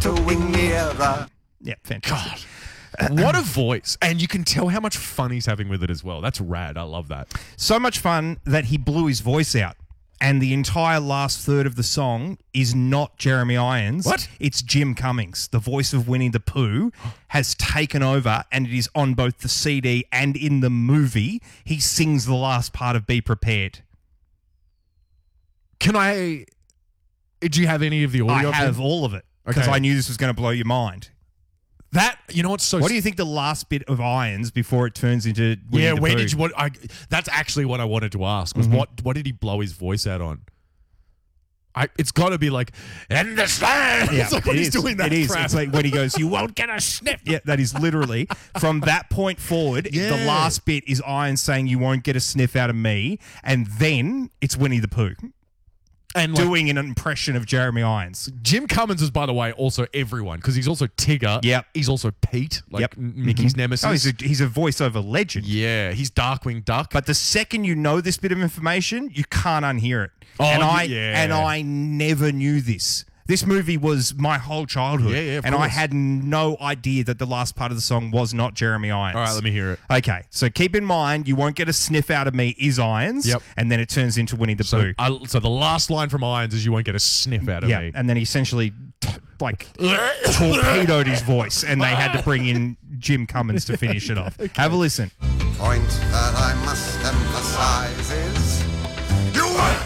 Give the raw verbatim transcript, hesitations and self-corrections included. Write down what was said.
tiptoeing nearer. Yeah, fantastic. God. What a voice. And you can tell how much fun he's having with it as well. That's rad. I love that. So much fun that he blew his voice out. And the entire last third of the song is not Jeremy Irons. What? It's Jim Cummings. The voice of Winnie the Pooh has taken over, and it is on both the C D and in the movie. He sings the last part of Be Prepared. Can I... Do you have any of the audio? I have all of it because Okay. I knew this was going to blow your mind. That, you know what's so... What do you think the last bit of Irons before it turns into Winnie Yeah, the where Pooh? did you... What, I, that's actually what I wanted to ask, was Mm-hmm. what what did he blow his voice out on? I, it's got to be like, understand. Yeah, it's like it when he's is. doing that It is. crap. It's like when he goes, you won't get a sniff. Yeah, that is literally from that point forward. Yeah. The last bit is Irons saying, you won't get a sniff out of me. And then it's Winnie the Pooh and like, doing an impression of Jeremy Irons. Jim Cummins is, by the way, also everyone, because he's also Tigger. Yep. He's also Pete, like Yep. M- Mickey's nemesis. Oh, he's a, he's a voiceover legend. yeah, he's Darkwing Duck. But the second you know this bit of information, you can't unhear it. Oh, and I yeah. and I never knew this. This movie was my whole childhood. Yeah, yeah, of and I course. had no idea that the last part of the song was not Jeremy Irons. All right, let me hear it. Okay, so keep in mind, you won't get a sniff out of me is Irons. Yep. And then it turns into Winnie the So, Pooh. I, so the last line from Irons is, you won't get a sniff out of Yeah, me. and then he essentially t- like torpedoed his voice, and they had to bring in Jim Cummins to finish it off. Have a listen. Point that I must emphasize is